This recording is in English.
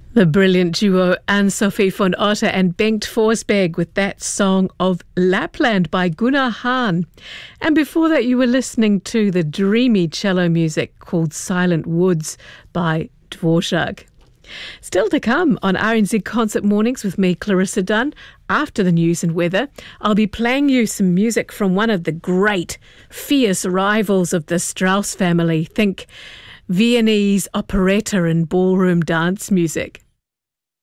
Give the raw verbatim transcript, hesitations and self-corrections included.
The brilliant duo Anne-Sophie von Otter and Bengt Forsberg with that song of Lapland by Gunnar Hahn. And before that you were listening to the dreamy cello music called Silent Woods by Dvorak. Still to come on R N Z Concert Mornings with me, Clarissa Dunn. After the news and weather, I'll be playing you some music from one of the great, fierce rivals of the Strauss family. Think Viennese operetta and ballroom dance music.